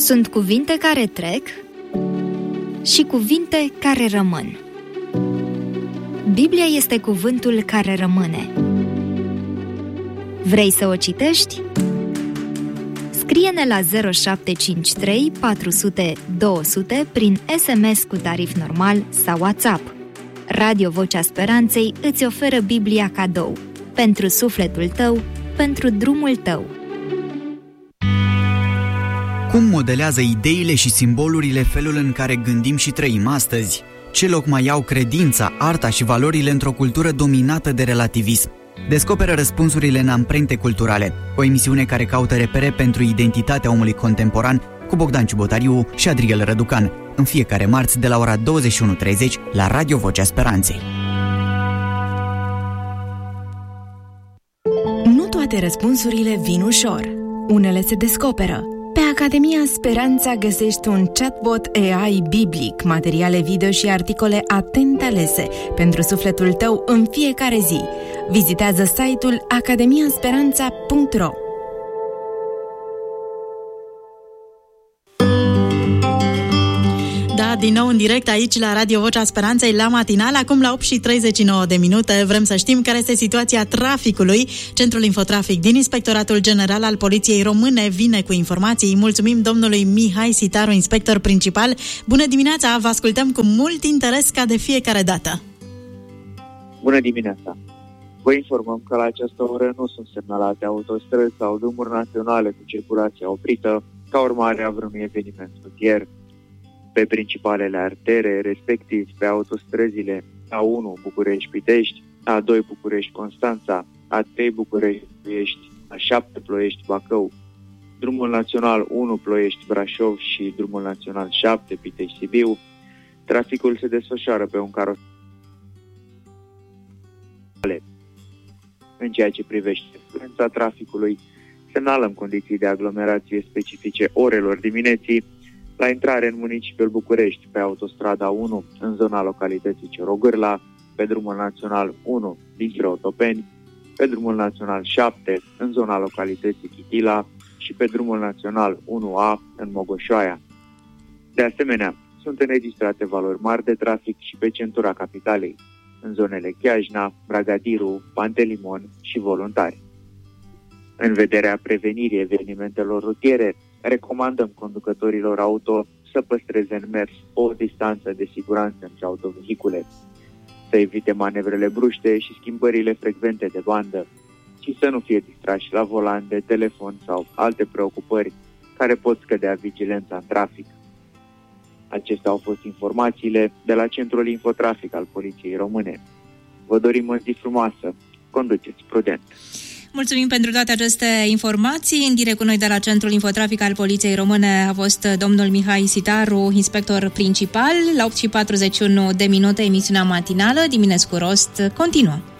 Sunt cuvinte care trec și cuvinte care rămân. Biblia este cuvântul care rămâne. Vrei să o citești? Scrie-ne la 0753 400 200 prin SMS cu tarif normal sau WhatsApp. Radio Vocea Speranței îți oferă Biblia cadou. Pentru sufletul tău, pentru drumul tău. Cum modelează ideile și simbolurile felul în care gândim și trăim astăzi? Ce loc mai au credința, arta și valorile într-o cultură dominată de relativism? Descoperă răspunsurile în Amprente Culturale, o emisiune care caută repere pentru identitatea omului contemporan, cu Bogdan Ciubotariu și Adriel Răducan, în fiecare marți de la ora 21:30 la Radio Vocea Speranței. Nu toate răspunsurile vin ușor. Unele se descoperă. Pe Academia Speranța găsești un chatbot AI biblic, materiale video și articole atent alese pentru sufletul tău în fiecare zi. Vizitează site-ul academiasperanța.ro. Da, din nou în direct aici la Radio Vocea Speranței la matinal, acum la 8:39. Vrem să știm care este situația traficului. Centrul Infotrafic din Inspectoratul General al Poliției Române vine cu informații. Mulțumim domnului Mihai Sitaru, inspector principal. Bună dimineața, vă ascultăm cu mult interes ca de fiecare dată. Bună dimineața! Vă informăm că la această oră nu sunt semnalate autostrăzi sau drumuri naționale cu circulație oprită ca urmare a vreunui eveniment rutier. Pe principalele artere, respectiv pe autostrăzile A1 București-Pitești, A2 București-Constanța, A3 București-Ploiești, A7 Ploiești-Bacău, drumul național 1 Ploiești-Brașov și drumul național 7 Pitești-Sibiu, traficul se desfășoară pe un carosel. În ceea ce privește fluența traficului, semnalăm condiții de aglomerație specifice orelor dimineții la intrare în municipiul București, pe autostrada 1, în zona localității Cerogârla, pe drumul național 1 dinspre Otopeni, pe drumul național 7 în zona localității Chitila și pe drumul național 1A în Mogoșoaia. De asemenea, sunt înregistrate valori mari de trafic și pe centura capitalei, în zonele Chiajna, Bragadiru, Pantelimon și Voluntari. În vederea prevenirii evenimentelor rutiere, recomandăm conducătorilor auto să păstreze în mers o distanță de siguranță între autovehicule, să evite manevrele bruște și schimbările frecvente de bandă și să nu fie distrași la volan de telefon sau alte preocupări care pot scădea vigilența în trafic. Acestea au fost informațiile de la Centrul Infotrafic al Poliției Române. Vă dorim o zi frumoasă, conduceți prudent! Mulțumim pentru toate aceste informații. În direct cu noi de la Centrul Infotrafic al Poliției Române a fost domnul Mihai Sitaru, inspector principal. La 8:41 emisiunea matinală, Dimineți cu Rost, continuă.